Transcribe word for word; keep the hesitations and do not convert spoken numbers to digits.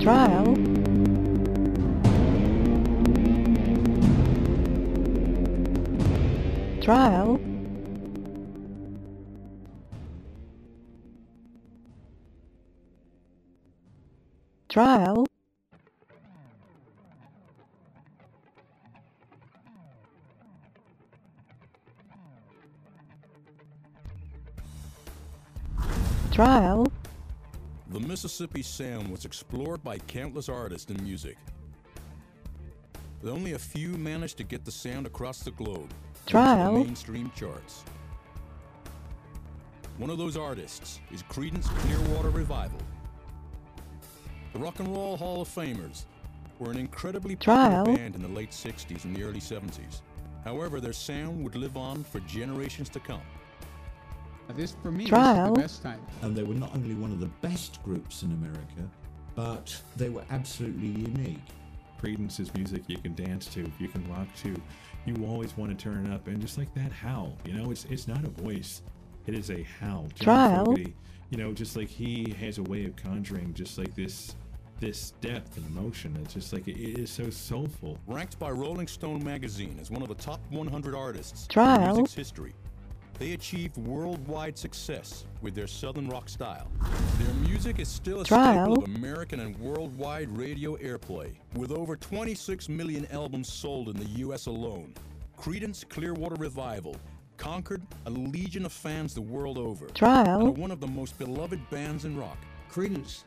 Trial. Trial. Trial. Trial. The Mississippi sound was explored by countless artists in music. But only a few managed to get the sound across the globe. Trial. To the mainstream charts. One of those artists is Creedence Clearwater Revival. The Rock and Roll Hall of Famers were an incredibly popular Trial. band in the late sixties and the early seventies. However, their sound would live on for generations to come. This, for me, Trial. this is the best time. And they were not only one of the best groups in America, but they were absolutely unique. Creedence is music you can dance to, you can rock to. You always want to turn it up, and just like that howl, you know, it's it's not a voice, it is a howl. John Trial. Fogerty, you know, just like he has a way of conjuring just like this this depth and emotion. It's just like it, it is so soulful. Ranked by Rolling Stone magazine as one of the top one hundred artists Trial. in music's history, they achieved worldwide success with their southern rock style. Their music is still a Trial. staple of American and worldwide radio airplay, with over twenty-six million albums sold in the U S alone. Creedence Clearwater Revival conquered a legion of fans the world over, and are Trial. one of the most beloved bands in rock. Creedence